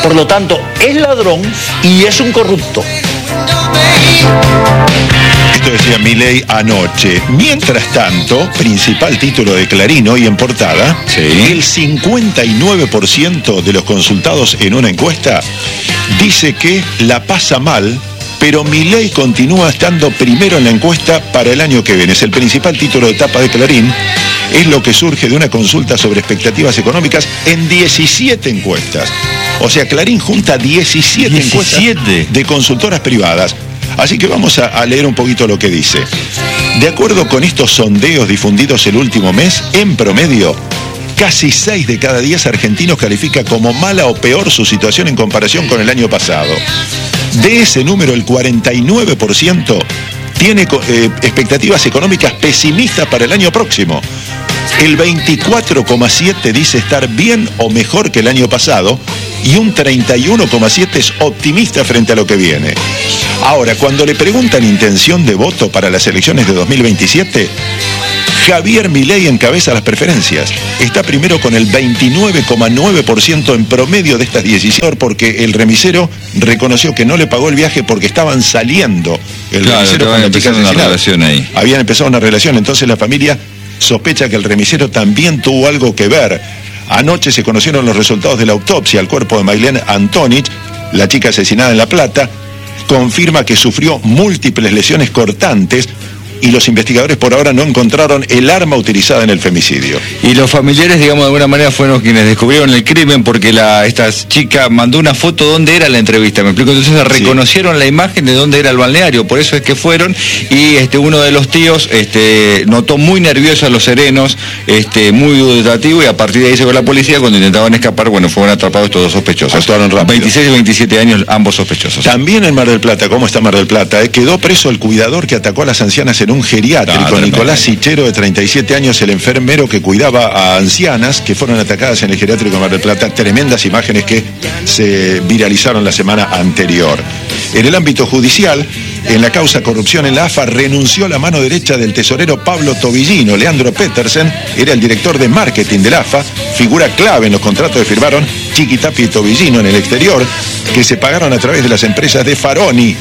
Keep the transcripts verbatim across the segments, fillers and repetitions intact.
Por lo tanto, es ladrón y es un corrupto. Esto decía Milei anoche. Mientras tanto, principal título de Clarín hoy en portada, sí. El cincuenta y nueve por ciento de los consultados en una encuesta dice que la pasa mal, pero Milei continúa estando primero en la encuesta para el año que viene. Es el principal título de tapa de Clarín. Es lo que surge de una consulta sobre expectativas económicas en diecisiete encuestas. O sea, Clarín junta diecisiete, diecisiete encuestas de consultoras privadas. Así que vamos a, a leer un poquito lo que dice. De acuerdo con estos sondeos difundidos el último mes, en promedio, casi seis de cada diez argentinos califica como mala o peor su situación en comparación con el año pasado. De ese número, el cuarenta y nueve por ciento tiene eh, expectativas económicas pesimistas para el año próximo. El veinticuatro coma siete por ciento dice estar bien o mejor que el año pasado y un treinta y uno coma siete por ciento es optimista frente a lo que viene. Ahora, cuando le preguntan intención de voto para las elecciones de dos mil veintisiete, Javier Milei encabeza las preferencias. Está primero con el veintinueve coma nueve por ciento en promedio de estas diecisiete, porque el remisero reconoció que no le pagó el viaje porque estaban saliendo. El claro, remisero con la chica una relación ahí. Habían empezado una relación, entonces la familia sospecha que el remisero también tuvo algo que ver. Anoche se conocieron los resultados de la autopsia al cuerpo de Mailén Antonich, la chica asesinada en La Plata. Confirma que sufrió múltiples lesiones cortantes y los investigadores por ahora no encontraron el arma utilizada en el femicidio. Y los familiares, digamos, de alguna manera fueron quienes descubrieron el crimen porque la, esta chica mandó una foto donde era la entrevista, me explico, entonces reconocieron sí. la imagen de dónde era el balneario, por eso es que fueron, y este uno de los tíos este, notó muy nerviosos a los serenos, este, muy dudativo, y a partir de ahí llegó la policía. Cuando intentaban escapar, bueno, fueron atrapados estos dos sospechosos. Actuaron rápido. veintiséis y veintisiete años, ambos sospechosos. También en Mar del Plata, ¿cómo está Mar del Plata? Eh? Quedó preso el cuidador que atacó a las ancianas en un geriátrico. Ah, Nicolás Sichero, de treinta y siete años, el enfermero que cuidaba a ancianas que fueron atacadas en el geriátrico de Mar del Plata. Tremendas imágenes que se viralizaron la semana anterior. En el ámbito judicial, en la causa corrupción en la A F A, renunció la mano derecha del tesorero Pablo Tobillino. Leandro Petersen era el director de marketing de la A F A, figura clave en los contratos que firmaron Chiquitapia y Tobillino en el exterior, que se pagaron a través de las empresas de Faroni.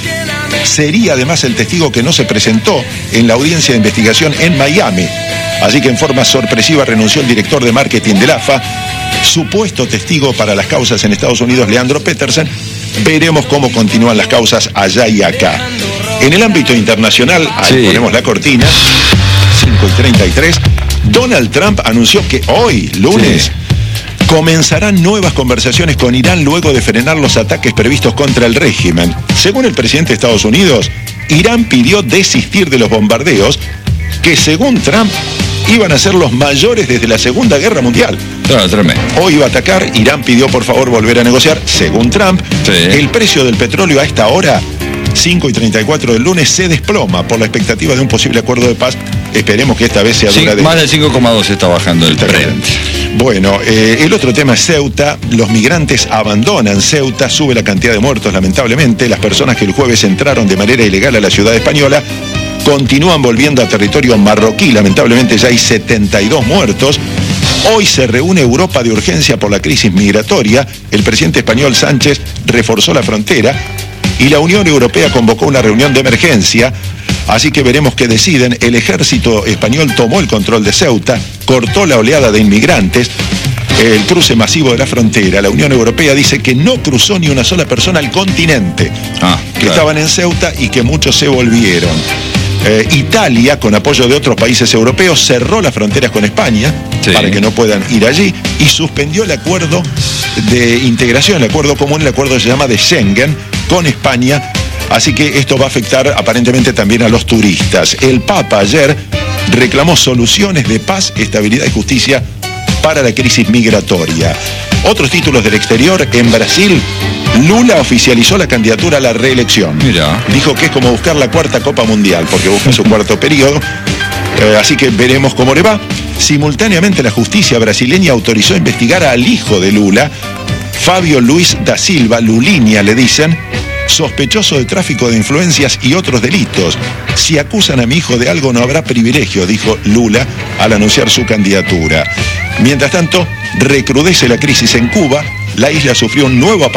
Sería además el testigo que no se presentó en la audiencia de investigación en Miami. Así que en forma sorpresiva renunció el director de marketing de la A F A, supuesto testigo para las causas en Estados Unidos, Leandro Petersen. Veremos cómo continúan las causas allá y acá. En el ámbito internacional, ahí sí. ponemos la cortina, cinco y treinta y tres, Donald Trump anunció que hoy, lunes, sí. comenzarán nuevas conversaciones con Irán luego de frenar los ataques previstos contra el régimen. Según el presidente de Estados Unidos, Irán pidió desistir de los bombardeos que, según Trump, iban a ser los mayores desde la Segunda Guerra Mundial. Claro, tremendo. Hoy iba a atacar, Irán pidió por favor volver a negociar. Según Trump, sí. el precio del petróleo a esta hora, cinco y treinta y cuatro del lunes, se desploma por la expectativa de un posible acuerdo de paz. Esperemos que esta vez sea sí, duradero. Más del cinco coma dos está bajando el Brent. Bueno, eh, el otro tema es Ceuta. Los migrantes abandonan Ceuta, sube la cantidad de muertos lamentablemente. Las personas que el jueves entraron de manera ilegal a la ciudad española continúan volviendo a territorio marroquí. Lamentablemente ya hay setenta y dos muertos. Hoy se reúne Europa de urgencia por la crisis migratoria. El presidente español Sánchez reforzó la frontera y la Unión Europea convocó una reunión de emergencia. Así que veremos qué deciden. El ejército español tomó el control de Ceuta, cortó la oleada de inmigrantes, el cruce masivo de la frontera. La Unión Europea dice que no cruzó ni una sola persona al continente, ah, que claro. estaban en Ceuta y que muchos se volvieron. Eh, Italia, con apoyo de otros países europeos, cerró las fronteras con España sí. para que no puedan ir allí y suspendió el acuerdo de integración, el acuerdo común, el acuerdo se llama de Schengen con España. Así que esto va a afectar aparentemente también a los turistas. El Papa ayer reclamó soluciones de paz, estabilidad y justicia para la crisis migratoria. Otros títulos del exterior. En Brasil, Lula oficializó la candidatura a la reelección. Mirá. Dijo que es como buscar la cuarta Copa Mundial, porque busca su cuarto periodo. Eh, así que veremos cómo le va. Simultáneamente, la justicia brasileña autorizó investigar al hijo de Lula, Fábio Luis da Silva, Lulinha le dicen, sospechoso de tráfico de influencias y otros delitos. Si acusan a mi hijo de algo no habrá privilegio, dijo Lula al anunciar su candidatura. Mientras tanto, recrudece la crisis en Cuba. La isla sufrió un nuevo